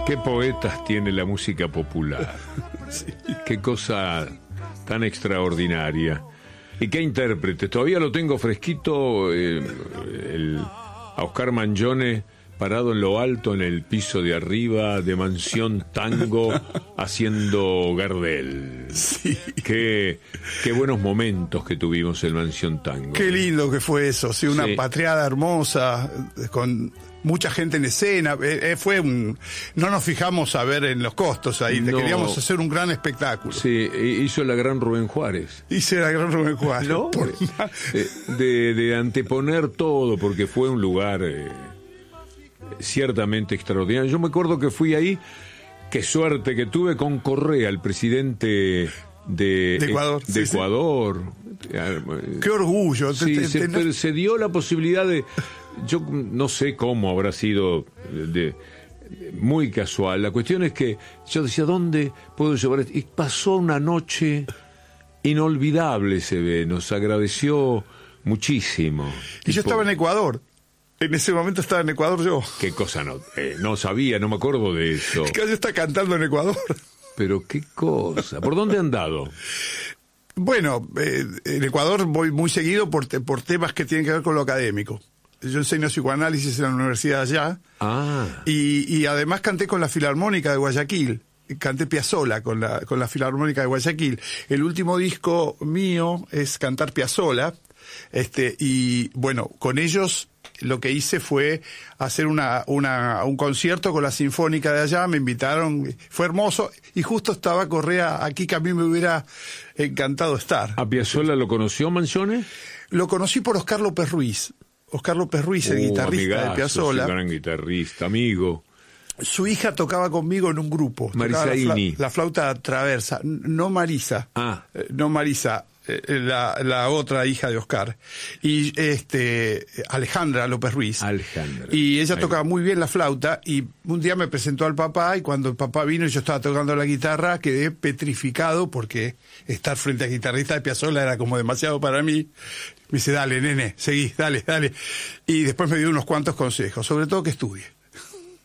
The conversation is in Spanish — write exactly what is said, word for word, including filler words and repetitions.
Qué poetas tiene la música popular. Sí. Qué cosa tan extraordinaria. Y qué intérpretes. Todavía lo tengo fresquito, eh, el, a Oscar Mangione parado en lo alto, en el piso de arriba de Mansión Tango, haciendo Gardel. Sí. Qué, qué buenos momentos que tuvimos en Mansión Tango. Qué lindo que fue eso, sí, una Sí. patriada hermosa, con mucha gente en escena. Eh, eh, fue un... No nos fijamos a ver en los costos ahí, No. queríamos hacer un gran espectáculo. Sí, hizo la gran Rubén Juárez. Hice la gran Rubén Juárez. ¿No? Por- Eh, de, de anteponer todo, porque fue un lugar eh, ciertamente extraordinario. Yo me acuerdo que fui ahí, qué suerte que tuve con Correa, el presidente de, De Ecuador, de sí, sí. Ecuador. Qué orgullo. Te- Sí, te- se, te- pero se dio la posibilidad de... Yo no sé cómo habrá sido de, muy casual. La cuestión es que yo decía, ¿dónde puedo llevar esto? Y pasó una noche inolvidable, se ve. Nos agradeció muchísimo. Y yo Tipo, estaba en Ecuador. En ese momento estaba en Ecuador yo. ¿Qué cosa no? Eh, no sabía, no me acuerdo de eso. Que yo estaba cantando en Ecuador. Pero qué cosa. ¿Por dónde han dado? Bueno, eh, en Ecuador voy muy seguido por, te- por temas que tienen que ver con lo académico. Yo enseño psicoanálisis en la universidad allá. Ah, Y, y además canté con la Filarmónica de Guayaquil. Canté Piazzolla con la, con la Filarmónica de Guayaquil. El último disco mío es cantar Piazzolla. Este, y bueno, con ellos lo que hice fue hacer una, una, un concierto con la Sinfónica de allá. Me invitaron, fue hermoso. Y justo estaba Correa aquí, que a mí me hubiera encantado estar. ¿a Piazzolla lo conoció Mangione? Lo conocí por Oscar López Ruiz. Oscar López Ruiz, el Uh, guitarrista amigazo, de Piazzolla. sí, gran guitarrista, amigo. Su hija tocaba conmigo en un grupo. Marisa Tocaba la, fla- Ini. la flauta traversa. N- No Marisa. Ah. Eh, No Marisa. eh, La, la otra hija de Oscar. Y este Alejandra López Ruiz. Alejandra. Y ella Ahí. tocaba muy bien la flauta. Y un día me presentó al papá. Y cuando el papá vino y yo estaba tocando la guitarra, quedé petrificado porque estar frente al guitarrista de Piazzolla era como demasiado para mí. Me dice, dale, nene, seguí, dale, dale. Y después me dio unos cuantos consejos, sobre todo que estudie.